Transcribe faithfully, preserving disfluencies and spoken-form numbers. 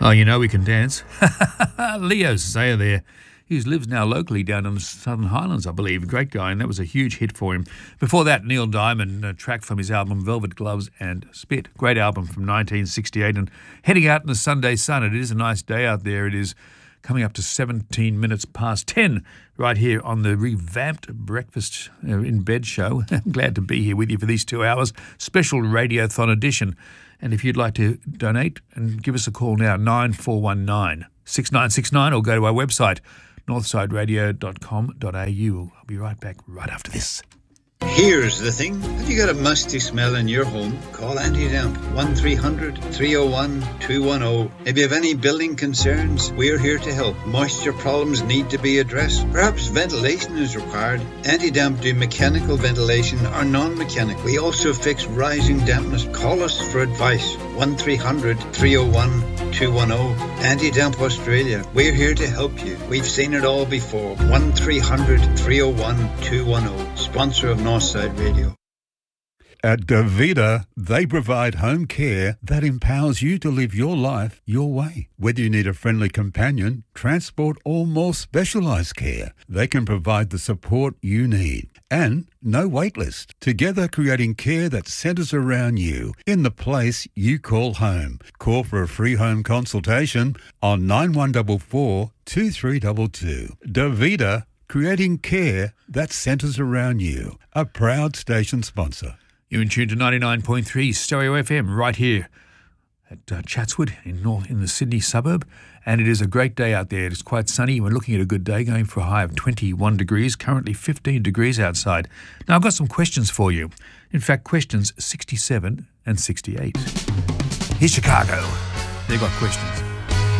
Oh, you know we can dance. Leo Sayer there. He lives now locally down in the Southern Highlands, I believe. Great guy, and that was a huge hit for him. Before that, Neil Diamond, a track from his album Velvet Gloves and Spit. Great album from nineteen sixty-eight. And heading out in the Sunday sun, it is a nice day out there. It is coming up to seventeen minutes past ten right here on the revamped Breakfast in Bed show. I'm glad to be here with you for these two hours. Special Radiothon edition. And if you'd like to donate, and give us a call now, nine four one nine, six nine six nine, or go to our website, northside radio dot com dot a u. I'll be right back right after this. Here's the thing. Have you got a musty smell in your home? Call Anti-Damp, one three hundred, three oh one, two one oh. If you have any building concerns, we're here to help. Moisture problems need to be addressed. Perhaps ventilation is required. Anti-Damp do mechanical ventilation or non-mechanical. We also fix rising dampness. Call us for advice. one three hundred, three oh one, two one oh. Anti-Damp Australia. We're here to help you. We've seen it all before. one three hundred, three oh one, two one oh. Sponsor of Northside Radio. At Davida, they provide home care that empowers you to live your life your way. Whether you need a friendly companion, transport, or more specialised care, they can provide the support you need. And no wait list. Together creating care that centres around you in the place you call home. Call for a free home consultation on nine one four four, two three two two. Davida, creating care that centres around you. A proud station sponsor. You're in tune to ninety-nine point three Stereo F M right here at uh, Chatswood in north in the Sydney suburb. And it is a great day out there. It's quite sunny. We're looking at a good day, going for a high of twenty-one degrees, currently fifteen degrees outside. Now, I've got some questions for you. In fact, questions sixty-seven and sixty-eight. Here's Chicago. They've got questions.